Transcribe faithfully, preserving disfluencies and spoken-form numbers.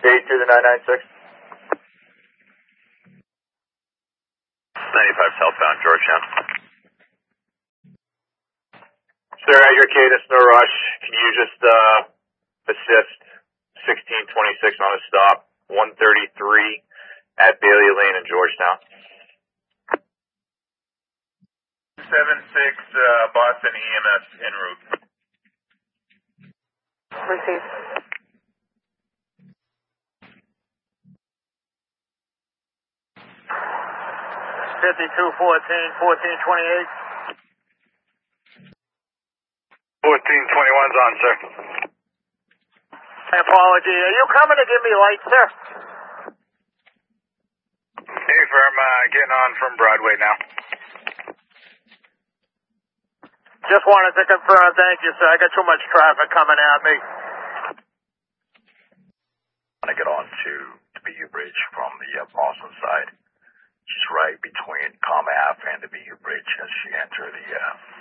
eight to the nine nine six. ninety-five southbound Georgetown. Sir, at your cadence, no rush. Can you just uh, assist sixteen twenty-six on a stop, one thirty-three at Bailey Lane in Georgetown? seven six uh, Boston E M S en route. Received. fifty-two fourteen, fourteen twenty-eight. fourteen twenty-one's on, sir. Apology. Are you coming to give me light, sir? Hey, firm, uh, getting on from Broadway now. Just wanted to confirm. Thank you, sir. I got too much traffic coming at me. I get on to the B U Bridge from the uh, Boston side. She's right between Com Ave and the B U Bridge as she enter the uh,